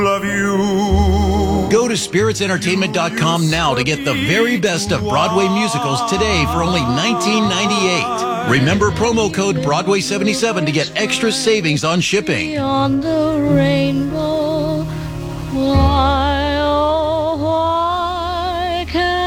Love you. Go to spiritsentertainment.com now to get the very best of Broadway musicals today for only $19.98. Remember promo code Broadway77 to get extra savings on shipping. Beyond the rainbow, why, oh, why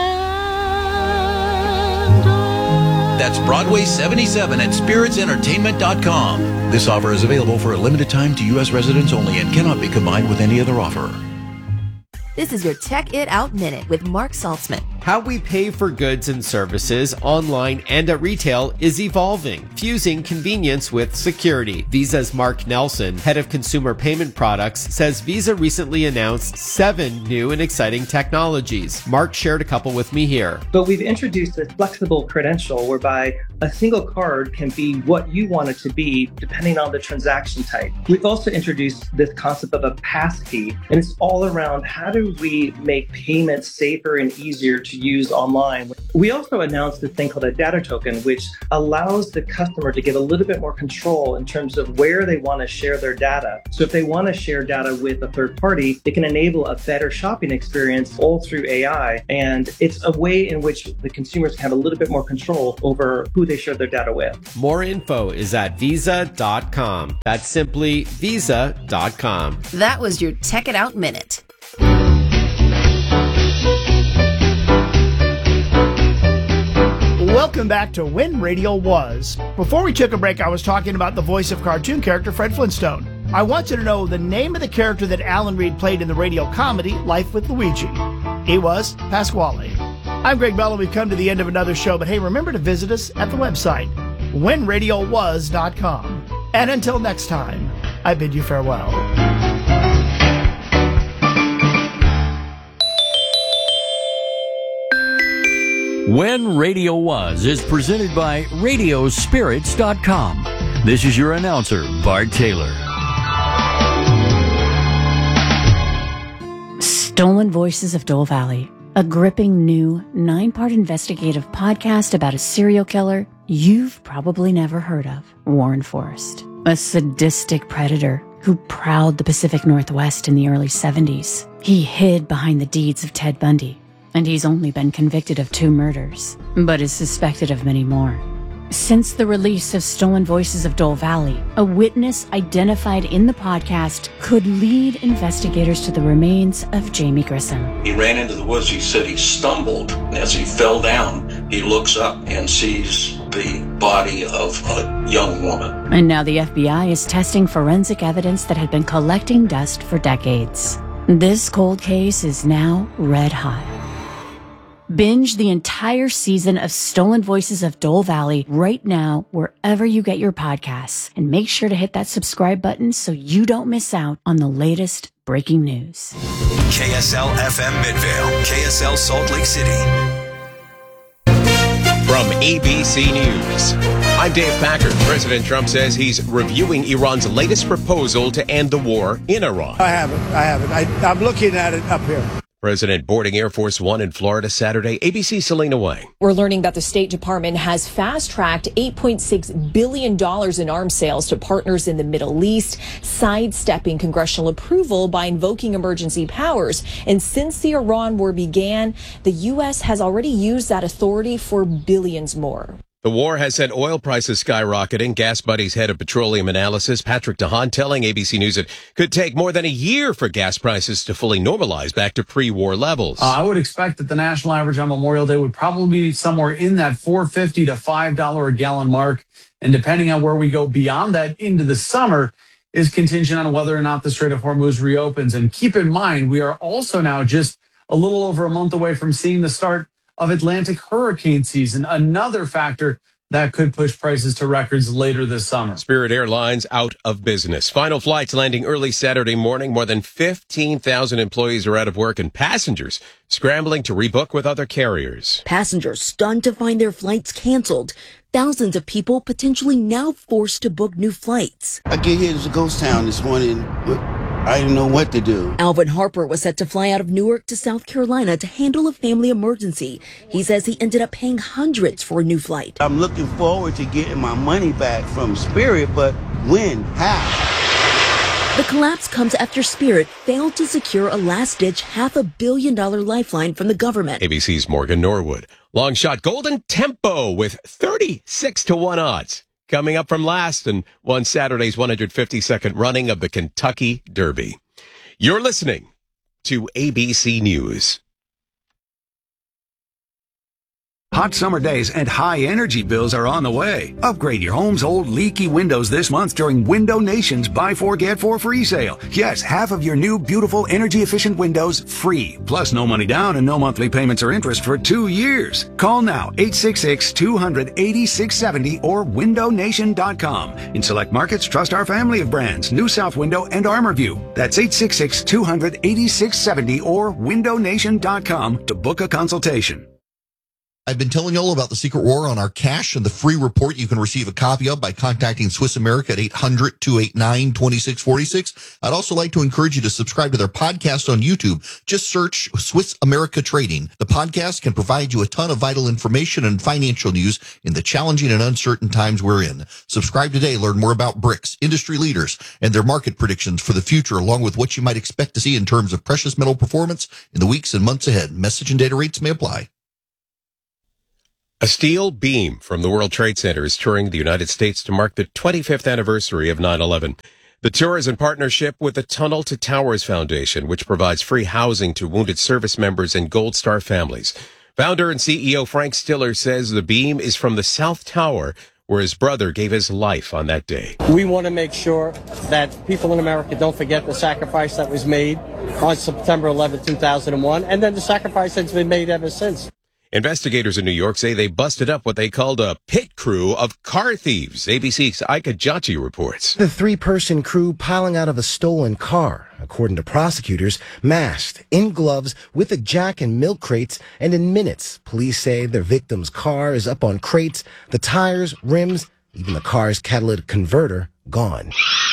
can't I? That's Broadway77 at spiritsentertainment.com. This offer is available for a limited time to U.S. residents only and cannot be combined with any other offer. This is your Check It Out Minute with Mark Saltzman. How we pay for goods and services online and at retail is evolving, fusing convenience with security. Visa's Mark Nelson, head of consumer payment products, says Visa recently announced 7 new and exciting technologies. Mark shared a couple with me here. But we've introduced a flexible credential whereby a single card can be what you want it to be depending on the transaction type. We've also introduced this concept of a passkey, and it's all around how do we make payments safer and easier to use online. We also announced this thing called a data token, which allows the customer to get a little bit more control in terms of where they want to share their data. So if they want to share data with a third party, it can enable a better shopping experience all through AI. And it's a way in which the consumers can have a little bit more control over who they share their data with. More info is at visa.com. That's simply visa.com. That was your Check It Out Minute. Welcome back to When Radio Was. Before we took a break, I was talking about the voice of cartoon character Fred Flintstone. I want you to know the name of the character that Alan Reed played in the radio comedy Life with Luigi. He was Pasquale. I'm Greg Bell, and we've come to the end of another show, but hey, remember to visit us at the website, whenradiowas.com. And until next time, I bid you farewell. When Radio Was is presented by Radiospirits.com. This is your announcer, Bart Taylor. Stolen Voices of Dole Valley, a gripping new 9-part investigative podcast about a serial killer you've probably never heard of, Warren Forrest, a sadistic predator who prowled the Pacific Northwest in the early 70s. He hid behind the deeds of Ted Bundy, and he's only been convicted of 2 murders, but is suspected of many more. Since the release of Stolen Voices of Dole Valley, a witness identified in the podcast could lead investigators to the remains of Jamie Grissom. He ran into the woods. He said he stumbled. As he fell down, he looks up and sees the body of a young woman. And now the FBI is testing forensic evidence that had been collecting dust for decades. This cold case is now red hot. Binge the entire season of Stolen Voices of Dole Valley right now, wherever you get your podcasts. And make sure to hit that subscribe button so you don't miss out on the latest breaking news. KSL FM Midvale, KSL Salt Lake City. From ABC News, I'm Dave Packard. President Trump says he's reviewing Iran's latest proposal to end the war in Iran. I haven't. I'm looking at it up here. President boarding Air Force One in Florida Saturday. ABC Selena Wang. We're learning that the State Department has fast-tracked $8.6 billion in arms sales to partners in the Middle East, sidestepping congressional approval by invoking emergency powers. And since the Iran war began, the U.S. has already used that authority for billions more. The war has sent oil prices skyrocketing. Gas Buddy's head of petroleum analysis, Patrick DeHaan, telling ABC News it could take more than a year for gas prices to fully normalize back to pre-war levels. I would expect that the national average on Memorial Day would probably be somewhere in that $4.50 to $5 a gallon mark. And depending on where we go beyond that into the summer is contingent on whether or not the Strait of Hormuz reopens. And keep in mind, we are also now just a little over a month away from seeing the start of Atlantic hurricane season, another factor that could push prices to records later this summer. Spirit Airlines out of business. Final flights landing early Saturday morning. More than 15,000 employees are out of work and passengers scrambling to rebook with other carriers. Passengers stunned to find their flights canceled. Thousands of people potentially now forced to book new flights. I get here to Ghost Town this morning. I didn't know what to do. Alvin Harper was set to fly out of Newark to South Carolina to handle a family emergency. He says he ended up paying hundreds for a new flight. I'm looking forward to getting my money back from Spirit, but when? How? The collapse comes after Spirit failed to secure a last-ditch $500 million lifeline from the government. ABC's Morgan Norwood. Long shot Golden Tempo with 36-1 odds. Coming up from last and won Saturday's 152nd running of the Kentucky Derby. You're listening to ABC News. Hot summer days and high energy bills are on the way. Upgrade your home's old leaky windows this month during Window Nation's Buy 4 Get 4 free sale. Yes, half of your new beautiful energy efficient windows free. Plus no money down and no monthly payments or interest for 2 years. Call now 866-200-8670 or windownation.com. In select markets, trust our family of brands, New South Window and ArmorView. That's 866-200-8670 or windownation.com to book a consultation. I've been telling you all about the Secret War on our cash and the free report you can receive a copy of by contacting Swiss America at 800-289-2646. I'd also like to encourage you to subscribe to their podcast on YouTube. Just search Swiss America Trading. The podcast can provide you a ton of vital information and financial news in the challenging and uncertain times we're in. Subscribe today. Learn more about BRICS, industry leaders, and their market predictions for the future, along with what you might expect to see in terms of precious metal performance in the weeks and months ahead. Message and data rates may apply. A steel beam from the World Trade Center is touring the United States to mark the 25th anniversary of 9/11. The tour is in partnership with the Tunnel to Towers Foundation, which provides free housing to wounded service members and Gold Star families. Founder and CEO Frank Stiller says the beam is from the South Tower, where his brother gave his life on that day. We want to make sure that people in America don't forget the sacrifice that was made on September 11, 2001, and then the sacrifice that's been made ever since. Investigators in New York say they busted up what they called a pit crew of car thieves. ABC's Ika Jachi reports. The three-person crew piling out of a stolen car, according to prosecutors, masked, in gloves, with a jack and milk crates, and in minutes, police say their victim's car is up on crates, the tires, rims, even the car's catalytic converter, gone.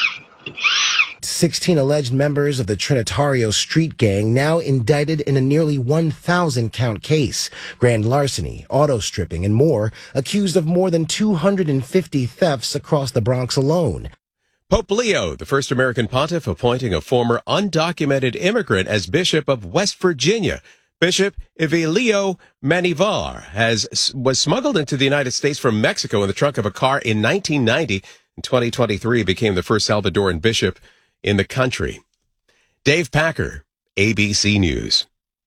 16 alleged members of the Trinitario street gang now indicted in a nearly 1,000-count case. Grand larceny, auto stripping, and more, accused of more than 250 thefts across the Bronx alone. Pope Leo, the first American pontiff, appointing a former undocumented immigrant as Bishop of West Virginia. Bishop Evelio Manivar was smuggled into the United States from Mexico in the trunk of a car in 1990. In 2023, became the first Salvadoran bishop in the country. Dave Packer, ABC News.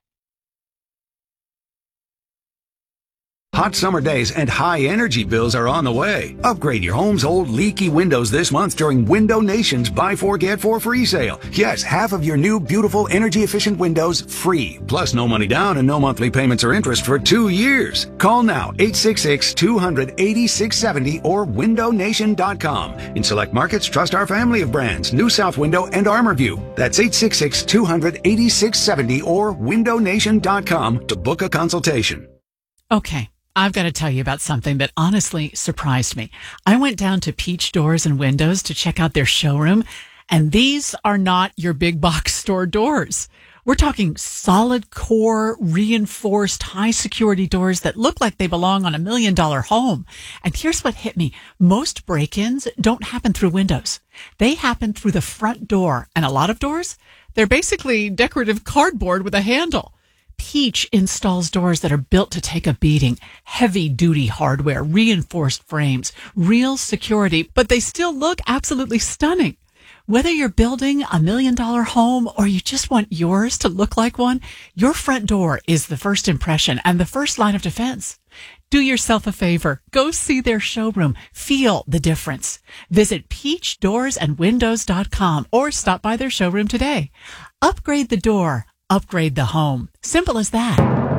Hot summer days and high energy bills are on the way. Upgrade your home's old leaky windows this month during Window Nation's Buy 4 Get 4 free sale. Yes, half of your new beautiful energy efficient windows free. Plus no money down and no monthly payments or interest for 2 years. Call now 866-200-8670 or windownation.com. In select markets, trust our family of brands, New South Window and ArmorView. That's 866-200-8670 or windownation.com to book a consultation. Okay. I've got to tell you about something that honestly surprised me. I went down to Peach Doors and Windows to check out their showroom, and these are not your big box store doors. We're talking solid core, reinforced, high security doors that look like they belong on $1 million home. And here's what hit me. Most break-ins don't happen through windows. They happen through the front door. And a lot of doors, they're basically decorative cardboard with a handle. Peach installs doors that are built to take a beating, heavy-duty hardware, reinforced frames, real security, but they still look absolutely stunning. Whether you're building $1 million home or you just want yours to look like one, your front door is the first impression and the first line of defense. Do yourself a favor. Go see their showroom. Feel the difference. Visit peachdoorsandwindows.com or stop by their showroom today. Upgrade the door. Upgrade the home. Simple as that.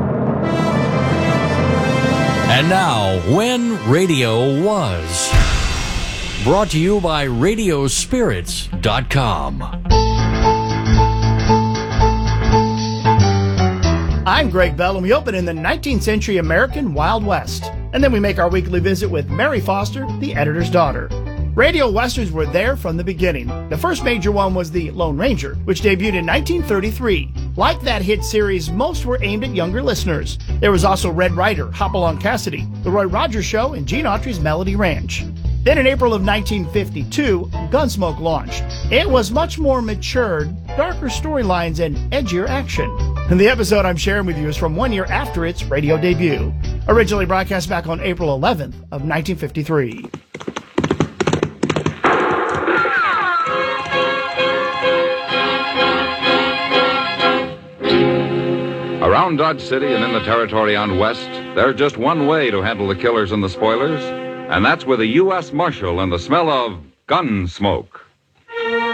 And now, When Radio Was. Brought to you by Radiospirits.com. I'm Greg Bell, and we open in the 19th century American Wild West. And then we make our weekly visit with Mary Foster, the editor's daughter. Radio westerns were there from the beginning. The first major one was The Lone Ranger, which debuted in 1933. Like that hit series, most were aimed at younger listeners. There was also Red Ryder, Hopalong Cassidy, The Roy Rogers Show, and Gene Autry's Melody Ranch. Then in April of 1952, Gunsmoke launched. It was much more matured, darker storylines, and edgier action. And the episode I'm sharing with you is from 1 year after its radio debut. Originally broadcast back on April 11th of 1953. Around Dodge City and in the territory on West, there's just one way to handle the killers and the spoilers, and that's with a U.S. Marshal and the smell of gun smoke.